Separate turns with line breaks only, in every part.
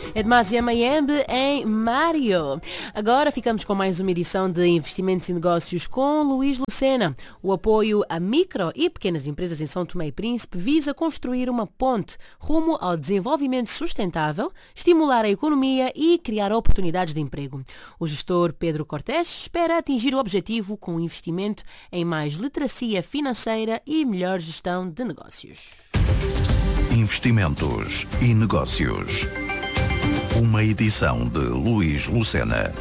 É Demasia Mayembe em Mário. Agora ficamos com mais uma edição de Investimentos e Negócios com Luís Lucena. O apoio a micro e pequenas empresas em São Tomé e Príncipe visa construir uma ponte rumo ao desenvolvimento sustentável, estimular a economia e criar oportunidades de emprego. O gestor Pedro Cortés espera atingir o objetivo com um investimento em mais literacia financeira e melhor gestão de negócios.
Investimentos e Negócios. Uma edição de Luís Lucena.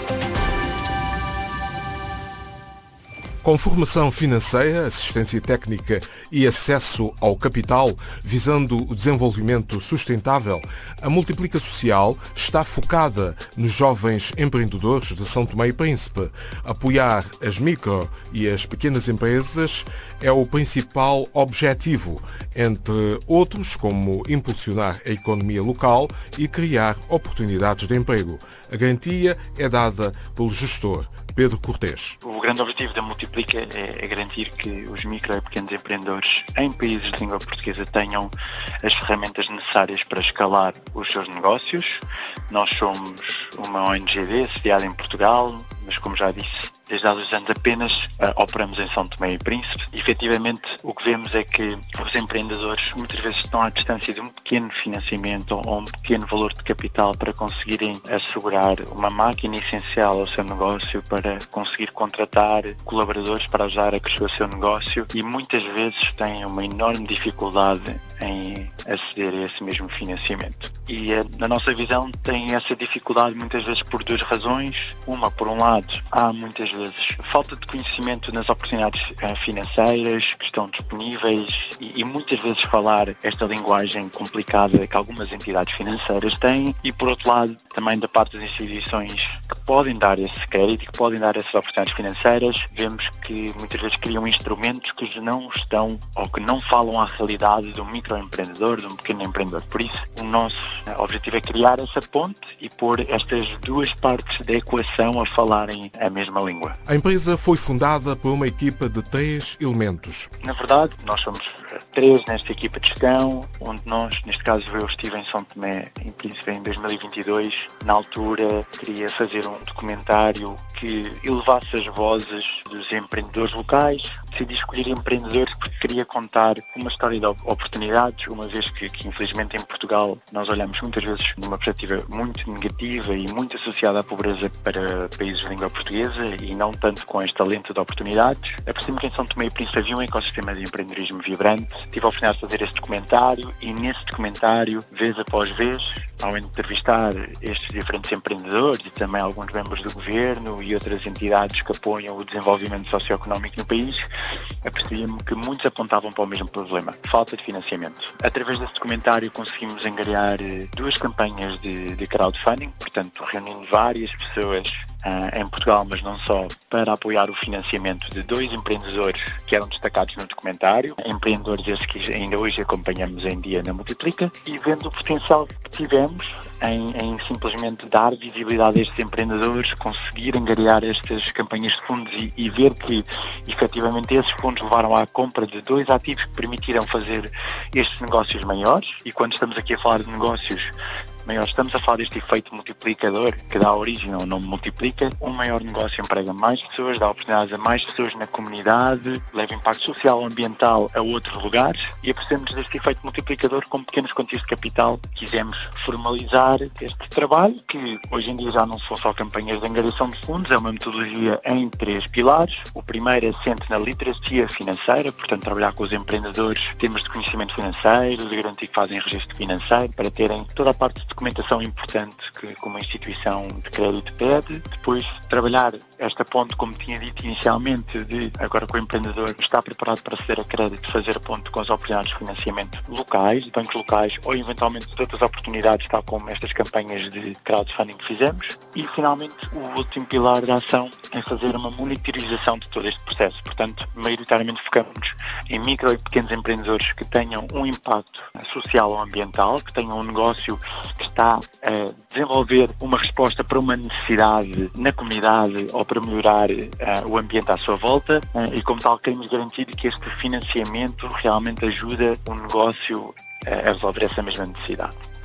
Com formação financeira, assistência técnica e acesso ao capital, visando o desenvolvimento sustentável, a Multiplica Social está focada nos jovens empreendedores de São Tomé e Príncipe. Apoiar as micro e as pequenas empresas é o principal objetivo, entre outros como impulsionar a economia local e criar oportunidades de emprego. A garantia é dada pelo gestor Pedro Cortés.
O grande objetivo da Multiplica é garantir que os micro e pequenos empreendedores em países de língua portuguesa tenham as ferramentas necessárias para escalar os seus negócios. Nós somos uma ONGD sediada em Portugal, mas como já disse, desde há 2 anos apenas operamos em São Tomé e Príncipe. E, efetivamente, o que vemos é que os empreendedores muitas vezes estão à distância de um pequeno financiamento ou um pequeno valor de capital para conseguirem assegurar uma máquina essencial ao seu negócio, para conseguir contratar colaboradores para ajudar a crescer o seu negócio, e muitas vezes têm uma enorme dificuldade em aceder a esse mesmo financiamento. E, na nossa visão, tem essa dificuldade muitas vezes por 2 razões. Uma, por um lado, há muitas vezes falta de conhecimento nas oportunidades financeiras que estão disponíveis e muitas vezes falar esta linguagem complicada que algumas entidades financeiras têm, e por outro lado também da parte das instituições que podem dar esse crédito, que podem dar essas oportunidades financeiras, vemos que muitas vezes criam instrumentos que não estão ou que não falam à realidade de um microempreendedor, de um pequeno empreendedor. Por isso, o nosso objetivo é criar essa ponte e pôr estas 2 partes da equação a falarem a mesma língua.
A empresa foi fundada por uma equipa de 3 elementos.
Na verdade, nós somos 3 nesta equipa de gestão, onde nós, neste caso eu estive em São Tomé em Príncipe em 2022. Na altura queria fazer um documentário que elevasse as vozes dos empreendedores locais. Decidi escolher empreendedores porque queria contar uma história de oportunidades, uma vez que infelizmente em Portugal nós olhamos muitas vezes numa perspectiva muito negativa e muito associada à pobreza para países de língua portuguesa e não tanto com esta lente de oportunidades. Apercebi-me que em São Tomé e Príncipe havia um ecossistema de empreendedorismo vibrante. Tive a oportunidade de fazer este documentário e nesse documentário, vez após vez, ao entrevistar estes diferentes empreendedores e também alguns membros do governo e outras entidades que apoiam o desenvolvimento socioeconómico no país, apercebi-me que muitos apontavam para o mesmo problema: falta de financiamento. Através desse documentário conseguimos angariar 2 campanhas de crowdfunding, portanto reunindo várias pessoas em Portugal, mas não só, para apoiar o financiamento de 2 empreendedores que eram destacados no documentário, empreendedores esses que ainda hoje acompanhamos em dia na Multiplica, e vendo o potencial que tivemos em simplesmente dar visibilidade a estes empreendedores, conseguir angariar estas campanhas de fundos e ver que efetivamente esses fundos levaram à compra de 2 ativos que permitiram fazer estes negócios maiores. E quando estamos aqui a falar de negócios maiores, estamos a falar deste efeito multiplicador que dá origem ao nome Multiplica. Um maior negócio emprega mais pessoas, dá oportunidades a mais pessoas na comunidade, leva impacto social e ambiental a outros lugares, e apercebemos deste efeito multiplicador com pequenas quantias de capital. Quisemos formalizar este trabalho, que hoje em dia já não são só campanhas de angariação de fundos, é uma metodologia em 3 pilares. O primeiro assente na literacia financeira, portanto trabalhar com os empreendedores temas de conhecimento financeiro, de garantir que fazem registro financeiro para terem toda a parte de documentação importante que uma instituição de crédito pede. Depois trabalhar esta ponte, como tinha dito inicialmente, de agora que o empreendedor está preparado para aceder a crédito, fazer a ponte com as oportunidades de financiamento locais, de bancos locais ou eventualmente de outras oportunidades, tal como estas campanhas de crowdfunding que fizemos. E finalmente o último pilar da ação é fazer uma monitorização de todo este processo. Portanto, maioritariamente focamos em micro e pequenos empreendedores que tenham um impacto social ou ambiental, que tenham um negócio que está a desenvolver uma resposta para uma necessidade na comunidade ou para melhorar o ambiente à sua volta, e como tal queremos garantir que este financiamento realmente ajuda o negócio a resolver essa mesma necessidade.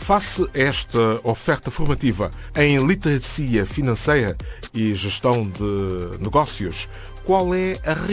Face a esta oferta formativa em literacia financeira e gestão de negócios, qual é a